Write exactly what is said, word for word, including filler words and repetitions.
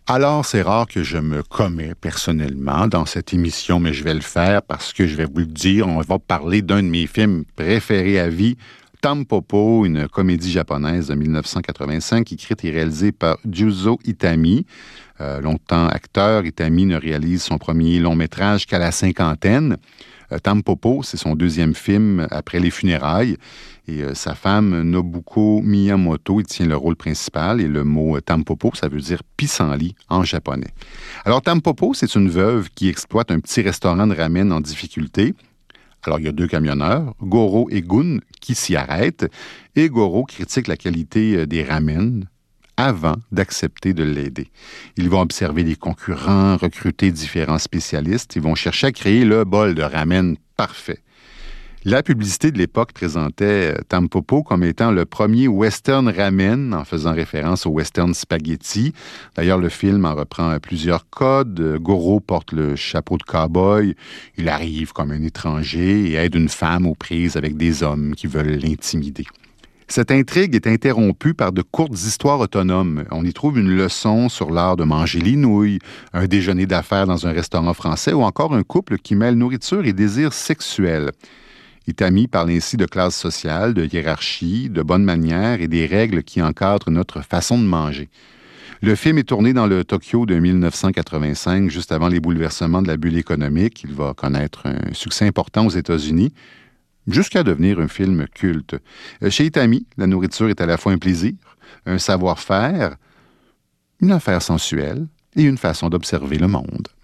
Alors, c'est rare que je me commets personnellement dans cette émission, mais je vais le faire parce que je vais vous le dire, on va parler d'un de mes films préférés à vie, Tampopo, une comédie japonaise de mille neuf cent quatre-vingt-cinq, écrite et réalisée par Juzo Itami. Euh, longtemps acteur, Itami ne réalise son premier long métrage qu'à la cinquantaine. Euh, Tampopo, c'est son deuxième film après les funérailles. Et euh, sa femme, Nobuko Miyamoto, il tient le rôle principal. Et le mot euh, Tampopo, ça veut dire pissenlit en japonais. Alors, Tampopo, c'est une veuve qui exploite un petit restaurant de ramen en difficulté. Alors, il y a deux camionneurs, Goro et Gun, qui s'y arrêtent. Et Goro critique la qualité des ramen avant d'accepter de l'aider. Ils vont observer les concurrents, recruter différents spécialistes. Ils vont chercher à créer le bol de ramen parfait. La publicité de l'époque présentait Tampopo comme étant le premier western ramen, en faisant référence au western spaghetti. D'ailleurs, le film en reprend plusieurs codes. Goro porte le chapeau de cow-boy. Il arrive comme un étranger et aide une femme aux prises avec des hommes qui veulent l'intimider. Cette intrigue est interrompue par de courtes histoires autonomes. On y trouve une leçon sur l'art de manger les nouilles, un déjeuner d'affaires dans un restaurant français ou encore un couple qui mêle nourriture et désir sexuel. Itami parle ainsi de classe sociale, de hiérarchie, de bonnes manières et des règles qui encadrent notre façon de manger. Le film est tourné dans le Tokyo de mille neuf cent quatre-vingt-cinq, juste avant les bouleversements de la bulle économique. Il va connaître un succès important aux États-Unis, jusqu'à devenir un film culte. Chez Itami, la nourriture est à la fois un plaisir, un savoir-faire, une affaire sensuelle et une façon d'observer le monde.